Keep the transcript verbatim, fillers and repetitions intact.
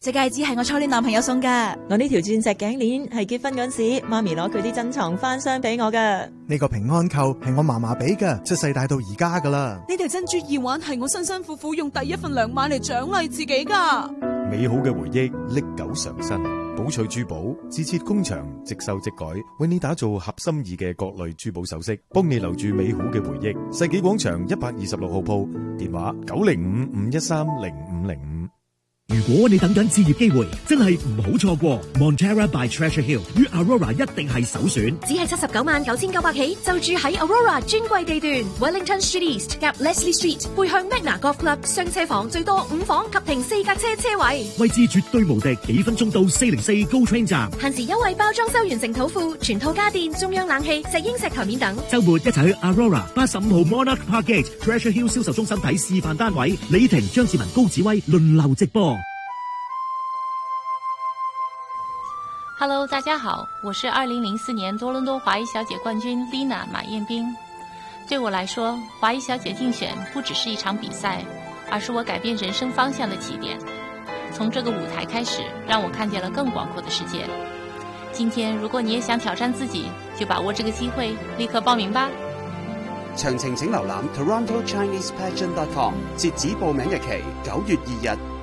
隻戒指係我初戀男朋友送噶。 我呢條鑽石頸鏈係結婚嗰時媽咪攞佢啲珍藏翻箱俾我噶。 呢個平安扣係我嫲嫲俾噶，出世帶到而家噶啦。 呢條珍珠耳環係我辛辛苦苦用第一份糧買嚟獎勵自己噶。 美好嘅回憶歷久常新，寶翠珠寶自設工場，即收即改，為你打造合心意嘅各類珠寶首飾，幫你留住美好嘅回憶。世紀廣場一百二十六號鋪，電話九零五五一三零五零五。 如果你等緊置業機會，真係唔好錯過 Montera by Treasure Hill 於 Aurora 一定係首選。 只係七十九萬九千九百起，就住喺 Aurora 專櫃地段 Wellington Street East 夾 Leslie Street， 背向 Magna Golf Club， 雙車房最多五房及停四架車車位， 位置絕對無敵，幾分鐘到四零四 GO Train 站。 限時優惠包裝修完成土庫，全套家電、中央冷氣、石英石台面等。 週末一齊去 Aurora 八十五號 Monarch Park Gate Treasure Hill 銷售中心睇示範單位，李婷、張志文、高子威輪流直播。 Hello， 大家好，我是二零零四年多倫多華裔小姐冠軍 Lina 馬燕冰。對我來說，華裔小姐競選不只是一場比賽，而是我改變人生方向的起點。從這個舞台開始，讓我看見了更廣闊的世界。今天，如果你也想挑戰自己，就把握這個機會，立刻報名吧。 詳情請瀏覽 Toronto Chinese Pageant dot com， 截止報名日期九月二日。